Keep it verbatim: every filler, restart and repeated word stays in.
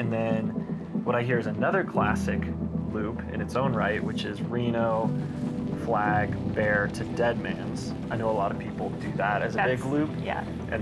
And then what I hear is another classic loop in its own right, which is Reno, Flag, Bear to Deadman's. I know a lot of people do that as a big That's- loop. Yeah. And